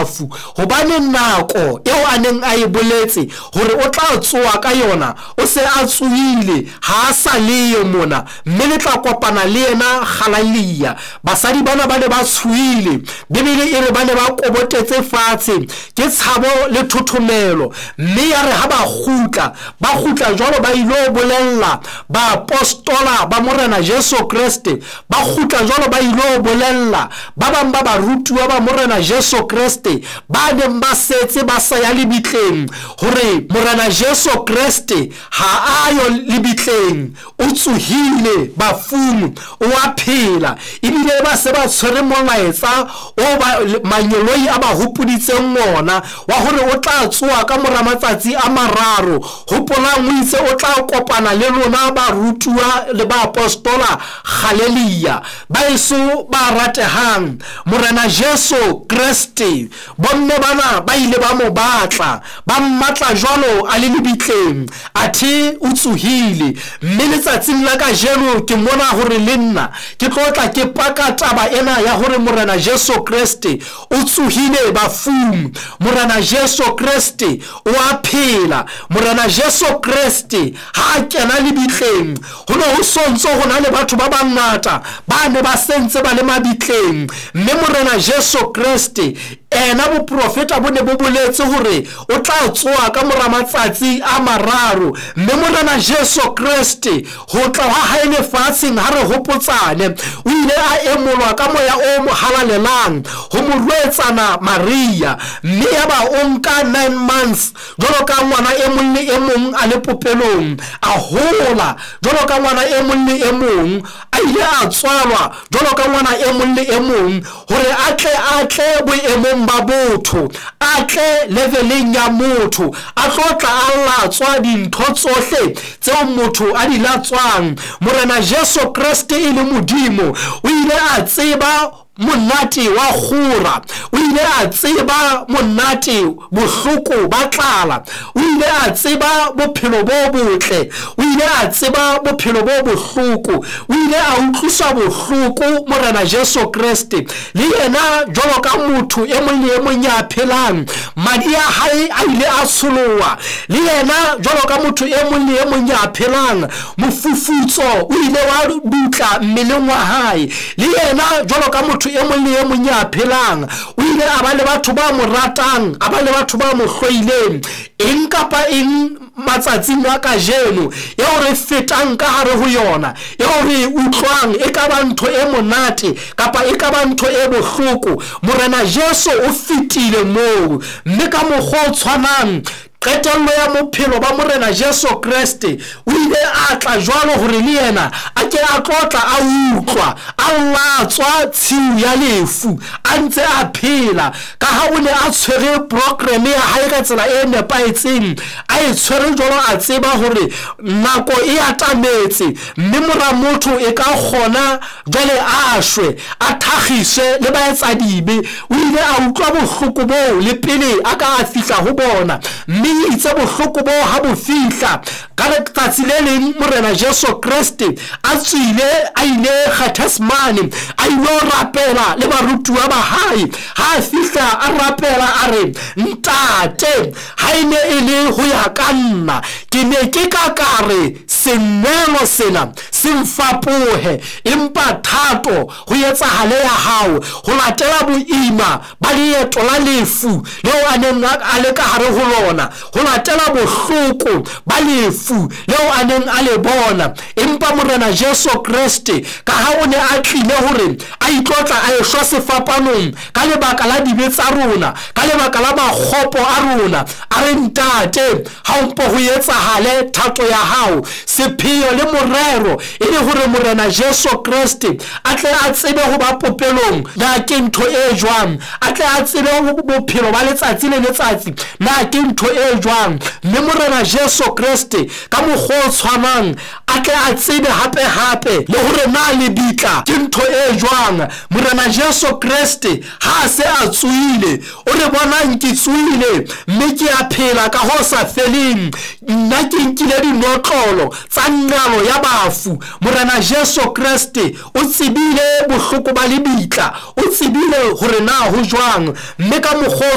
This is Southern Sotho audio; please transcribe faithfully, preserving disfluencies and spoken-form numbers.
bafu hobane nako eo a neng a e boletse hore o tla tsoa ka yona o se a tsuile ha a sa leyo mona mme le tla kopana le yena Haleluya. Basadi bana ba ne ba tshuile, Bibele e re ba ne ba kobotetse fatshe ke tshabo le thothomelo, mme ya re ha ba gutla ba gutla jwalo ba ilo bolella ba apostola ba Morena Jesu Kriste, ba gutla jwalo ba ilo bolella ba bang ba barutuwa ba Morena Jesu Kriste ba neng ba setse ba sa ya lebitleng hore Morena Jesu Kriste ha ayo lebitleng, o tsuhile bafung, o a phela. Ebile ba se ba tshwere molaetsa o ba manyoloi a ba hopoditseng ngona wa hore o tla tsoa ka mora matsatsi a mararo. Hopolang o itse o tla kopana le lona ba rutuwa le ba apostola. Haleluya. Baeso ba ratehang, Morena Jesu Kriste bomme bana ba ile ba mo batla ba mmatla jwalo a le lebitleng, athe o tsuhile. Mme letsatsing la kajeno ke mona hore le nna ke tlotla ke paka taba ena ya hore Morena Jesu Kriste o tsuhile bafung, Morena Jesu Kriste o a phela, Morena Jesu Kriste ha kena lebitleng. Ho no ho sontso ho na le batho ba bangata ba ne ba sentse ba le mabitleng, mme Morena Jesu Kriste ena bo profeta bo ne bo boletse hore o tla tsoa ka mora matsatsi a mararo. Mme Morena Jesu Kriste ho tla ha haele fatsheng ha re hopotsane, o ile a emolwa ka moya o mohalalelang ho morwetsana Maria, mme ya ba o nka nine months jwalo ka ngwana e mong le e mong a le popelong, a hola jwalo ka ngwana e mong le e mong, a ile a tswalwa jwalo ka ngwana e mong le e mong hore atle atle boemong ba botho, atle leveleng ya motho, a tlotla a latswa dintho tsohle tseo motho a di latswang. Morena Jesu Kriste e le Modimo o ile a tseba monate wa khura, o ile a tseba monate bohloko ba tlala, o ile a tseba bophelo bo botle, o ile a tseba bophelo bo bohloko, o ile a utlwisa bohloko Morena Jesu Kriste. Le yena jwalo ka motho e mong le e mong ya phelang, madi a hae a ile a tsholowa, le yena jwalo ka motho e mong le e mong ya phelang, mofufutso o ile wa dutla mmeleng wa hae, le yena jwalo ka motho e mong le e mong ya phelang, o ile a ba le batho ba mo ratang, a ba le batho ba mo hloileng. Eng kapa eng matsatsing a kajeno eo re fetang ka hare ho yona, eo re utlwang e ka ba ntho e monate kapa e ka ba ntho e bohloko, Morena Jesu o fetile moo, mme ka mokgwa o tshwanang qetello ya bophelo ba Morena Jesu Kriste o ile a tla jwalo hore le yena a ke a tlotla a utlwa a latswa tshiu ya lefu a ntse a phela, ka ha o ne a tshwere program ya hae ka tsela e nepaetseng, a e tshwere jwalo a tseba hore nako e atametse, mme mora motho e ka kgona jwale a shwe a thagise le ba etsa dibe. O ile a utlwa bohloko bo le pele a ka a fihla ho bona, mme itse bohloko bo ha bo fihla ka letsatsi le leng Morena Jesu Kriste a tswile a ile Gethsemane a ilo rapela le barutuwa ba hae. Ha fihla a rapela a re, ntate ha ene e le ho ya ka nna ke ne ke ka kare senelo sena se mfapohe, empa thato ho etsahale ya hao ho latela boima ba leeto la lefu leo a neng a le ka hare ho lona, ho latela bohloko ba lefu leo a neng a le bona. Empa Morena Jesu Kriste ka ha o ne a tlile hore a itlotla a eshwa sefapanong ka lebaka la dibe tsa rona, ka lebaka la makgopo a rona, a re ntate ha o mpo ho etsahale thato ya hao, sepheo le morero e le hore Morena Jesu Kriste a tle a tsebe ho ba popelong na ke ntho e jwang, a tle a tsebe ho bophelo ba letsatsi le letsatsi na ke ntho e jwang. Mme Morena Jesu Kriste ka mokgwa o tshwanang a tle a tsebe hape hape le hore na le bitla ke ntho e jwang. Morena Jesu Kriste ha se a tsuile o re bonang ke tsuile mme ke a phela ka ho sa feleng, nna ke nkile dinotlolo tsa nqalo ya bafu. Morena Jesu Kriste o tsebile bohloko ba lebitla, o tsebile hore na ho jwang, mme ka mokgwa